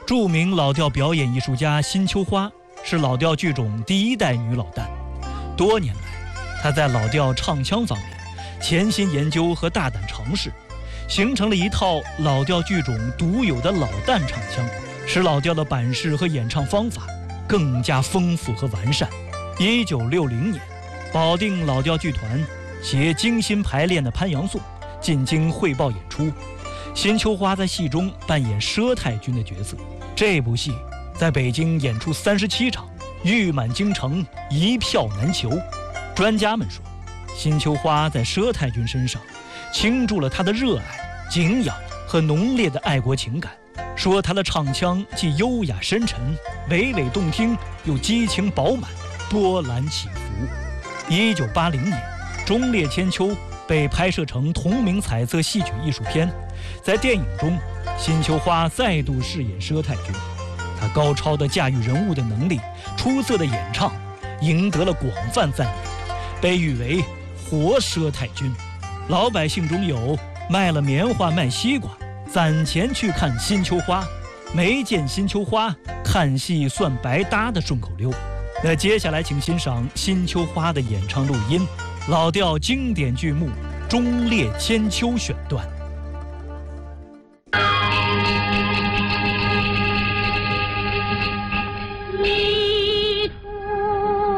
著名老调表演艺术家辛秋花是老调剧种第一代女老旦。多年来，她在老调唱腔方面潜心研究和大胆尝试，形成了一套老调剧种独有的老旦唱腔，使老调的版式和演唱方法更加丰富和完善。1960年，保定老调剧团携精心排练的《潘阳颂》进京汇报演出，辛秋花在戏中扮演佘太君的角色。这部戏在北京演出37场，誉满京城，一票难求。专家们说，辛秋花在佘太君身上倾注了她的热爱、敬仰和浓烈的爱国情感，说她的唱腔既优雅深沉、娓娓动听，又激情饱满、波澜起伏。1980年，《忠烈千秋》被拍摄成同名彩色戏曲艺术片，在电影中，辛秋花再度饰演佘太君。她高超的驾驭人物的能力、出色的演唱，赢得了广泛赞誉，被誉为活佘太君。老百姓中有卖了棉花卖西瓜，攒钱去看辛秋花，没见辛秋花，看戏算白搭的顺口溜。那接下来请欣赏辛秋花的演唱录音，老调经典剧目《忠烈千秋》选段。